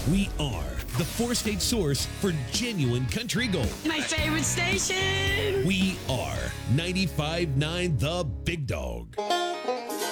We are the four-state source for genuine country gold. My favorite station. We are 95.9 The Big Dog.